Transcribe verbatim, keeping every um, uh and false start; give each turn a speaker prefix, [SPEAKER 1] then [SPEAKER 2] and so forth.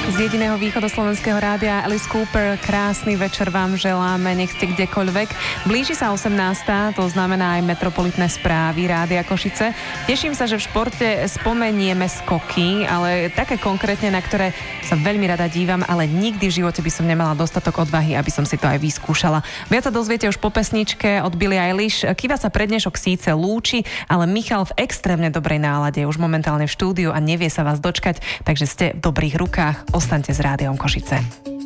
[SPEAKER 1] Z jediného východoslovenského rádia Alice Cooper, krásny večer vám želáme, nech ste kdekoľvek. Blíži sa osemnásta, to znamená aj metropolitné správy Rádia Košice. Teším sa, že v športe spomenieme skoky, ale také konkrétne, na ktoré sa veľmi rada dívam, ale nikdy v živote by som nemala dostatok odvahy, aby som si to aj vyskúšala. Viac sa dozviete už po pesničke od Billie Eilish. Kiva sa prednešok síce lúči, ale Michal v extrémne dobrej nálade, už momentálne v štúdiu a nevie sa vás dočkať, takže ste v dobrých rukách. Ostaňte s Rádiom Košice.